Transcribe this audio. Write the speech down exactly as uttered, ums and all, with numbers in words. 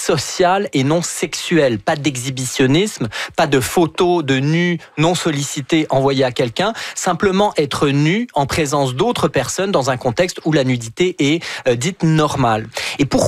social et non sexuel. Pas d'exhibitionnisme, pas de photos de nus non sollicités envoyées à quelqu'un. Simplement être nu en présence d'autres personnes dans un contexte où la nudité est euh, dite normale. Et pourquoi